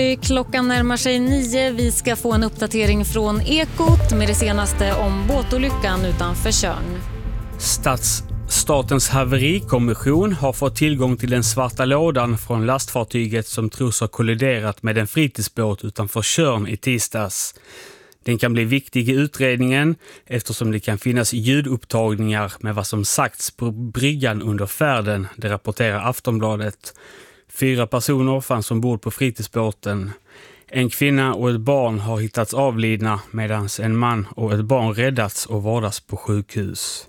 Klockan närmar sig 9. Vi ska få en uppdatering från Ekot med det senaste om båtolyckan utanför Tjörn. Statens haverikommission har fått tillgång till den svarta lådan från lastfartyget som tros ha kolliderat med en fritidsbåt utanför Tjörn i tisdags. Den kan bli viktig i utredningen eftersom det kan finnas ljudupptagningar med vad som sagts på bryggan under färden, det rapporterar Aftonbladet. 4 personer fanns ombord på fritidsbåten. En kvinna och ett barn har hittats avlidna medan en man och ett barn räddats och vårdas på sjukhus.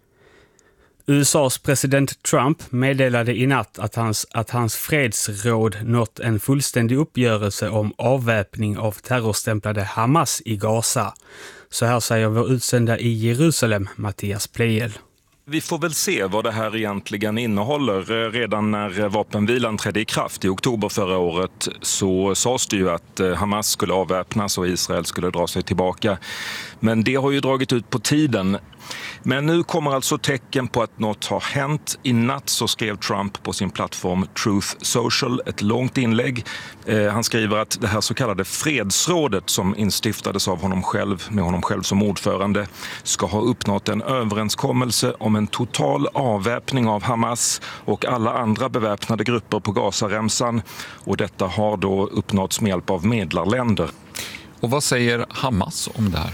USAs president Trump meddelade i natt att hans fredsråd nått en fullständig uppgörelse om avväpning av terrorstämplade Hamas i Gaza. Så här säger vår utsända i Jerusalem, Mattias Plejel. Vi får väl se vad det här egentligen innehåller. Redan när vapenvilan trädde i kraft i oktober förra året så sades det ju att Hamas skulle avväpnas och Israel skulle dra sig tillbaka. Men det har ju dragit ut på tiden. Men nu kommer alltså tecken på att något har hänt. I natt så skrev Trump på sin plattform Truth Social ett långt inlägg. Han skriver att det här så kallade fredsrådet som instiftades av honom själv, med honom själv som ordförande, ska ha uppnått en överenskommelse om en total avväpning av Hamas och alla andra beväpnade grupper på Gazaremsan. Och detta har då uppnåtts med hjälp av medlarländer. Och vad säger Hamas om det här?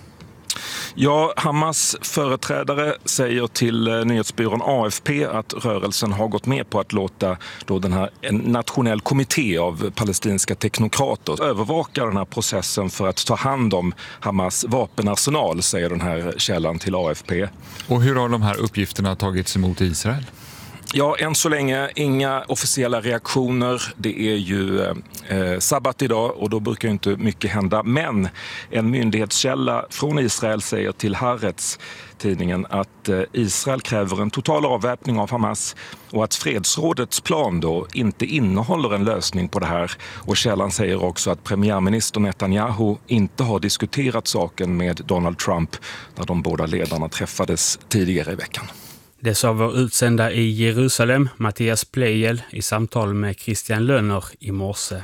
Ja, Hamas företrädare säger till nyhetsbyrån AFP att rörelsen har gått med på att låta då en nationell kommitté av palestinska teknokrater övervaka den här processen för att ta hand om Hamas vapenarsenal, säger den här källan till AFP. Och hur har de här uppgifterna tagits emot i Israel? Ja, än så länge inga officiella reaktioner. Det är ju sabbat idag och då brukar inte mycket hända. Men en myndighetskälla från Israel säger till Haaretz, tidningen, att Israel kräver en total avväpning av Hamas och att fredsrådets plan då inte innehåller en lösning på det här. Och källan säger också att premiärminister Netanyahu inte har diskuterat saken med Donald Trump när de båda ledarna träffades tidigare i veckan. Det sa vår utsända i Jerusalem, Mattias Plejel, i samtal med Christian Lönner i morse.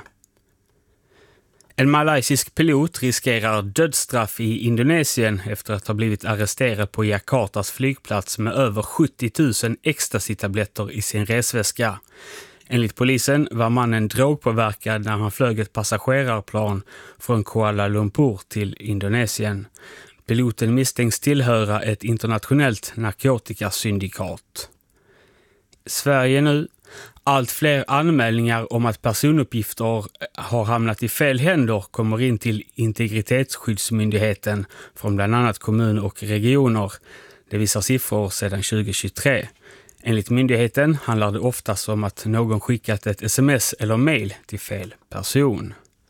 En malaysisk pilot riskerar dödsstraff i Indonesien efter att ha blivit arresterad på Jakartas flygplats med över 70 000 ecstasy-tabletter i sin resväska. Enligt polisen var mannen drogpåverkad när han flög ett passagerarplan från Kuala Lumpur till Indonesien. Piloten misstänks tillhöra ett internationellt narkotikasyndikat. Sverige nu. Allt fler anmälningar om att personuppgifter har hamnat i fel händer kommer in till Integritetsskyddsmyndigheten från bland annat kommuner och regioner. Det visar siffror sedan 2023. Enligt myndigheten handlar det oftast om att någon skickat ett sms eller mail till fel person.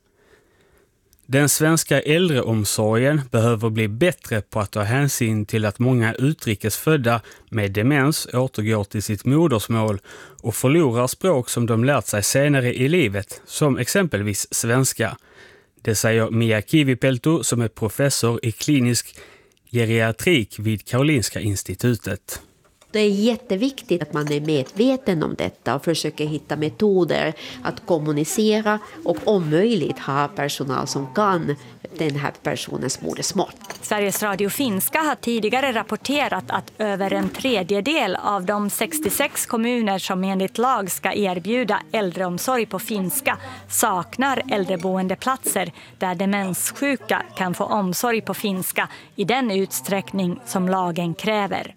Den svenska äldreomsorgen behöver bli bättre på att ta hänsyn till att många utrikesfödda med demens återgår till sitt modersmål och förlorar språk som de lärt sig senare i livet, som exempelvis svenska. Det säger Mia Kivipelto som är professor i klinisk geriatrik vid Karolinska institutet. Det är jätteviktigt att man är medveten om detta och försöker hitta metoder att kommunicera och om möjligt ha personal som kan den här personens modersmål. Sveriges Radio Finska har tidigare rapporterat att över en tredjedel av de 66 kommuner som enligt lag ska erbjuda äldreomsorg på finska saknar äldreboendeplatser där demenssjuka kan få omsorg på finska i den utsträckning som lagen kräver.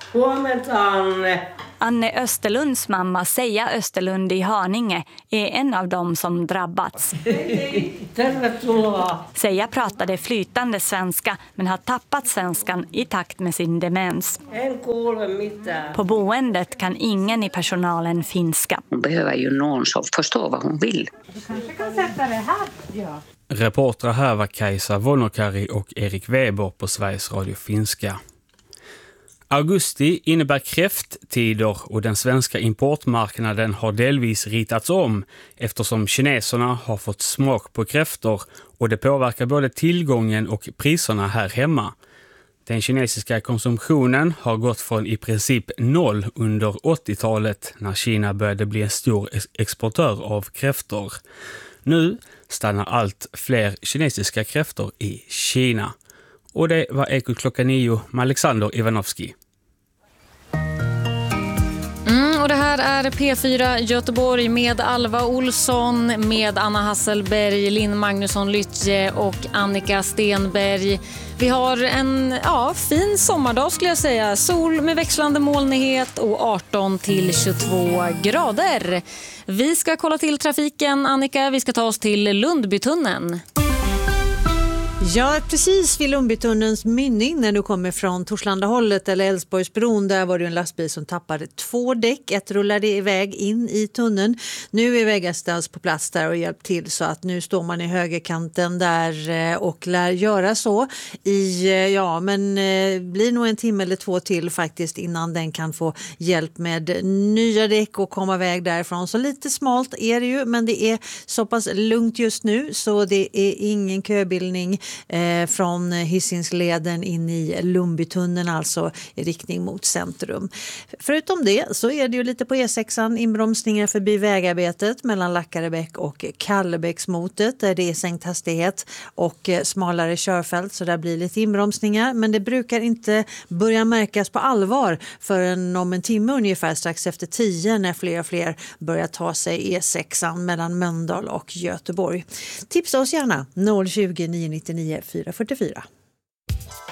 Anne Österlunds mamma Seija Österlund i Haninge är en av dem som drabbats. Seija pratade flytande svenska men har tappat svenskan i takt med sin demens. På boendet kan ingen i personalen finska. Hon behöver ju någon som förstår vad hon vill. Du kanske kan sätta det här, ja. Reportrar här var Kajsa Vonokari och Erik Weber på Sveriges Radio Finska. Augusti innebär kräfttider och den svenska importmarknaden har delvis ritats om eftersom kineserna har fått smak på kräftor och det påverkar både tillgången och priserna här hemma. Den kinesiska konsumtionen har gått från i princip 0 under 80-talet när Kina började bli en stor exportör av kräftor. Nu stannar allt fler kinesiska kräftor i Kina. Och det var Ekot klockan 9 med Alexander Ivanovski. Och det här är P4 Göteborg med Alva Olsson, med Anna Hasselberg, Linn Magnusson Lytje och Annika Stenberg. Vi har en fin sommardag skulle jag säga. Sol med växlande molnighet och 18 till 22 grader. Vi ska kolla till trafiken, Annika. Vi ska ta oss till Lundbytunneln. Ja, precis vid Lundbytunnelns mynning när du kommer från Torslanda-hållet eller Älvsborgsbron, där var det en lastbil som tappade 2 däck. Ett rullade iväg in i tunneln. Nu är vägastans på plats där och hjälpt till, så att nu står man i högerkanten där och lär göra så i, blir nog en timme eller 2 till faktiskt innan den kan få hjälp med nya däck och komma iväg därifrån. Så lite smalt är det ju, men det är så pass lugnt just nu så det är ingen köbildning från Hisingsleden in i Lundbytunneln, alltså i riktning mot centrum. Förutom det så är det ju lite på E6an inbromsningar förbi vägarbetet mellan Lackarebäck och Kallebäcksmotet där det är sänkt hastighet och smalare körfält, så där blir lite inbromsningar, men det brukar inte börja märkas på allvar förrän om en timme ungefär strax efter 10 när fler och fler börjar ta sig E6an mellan Mölndal och Göteborg. Tipsa oss gärna 020 999 444.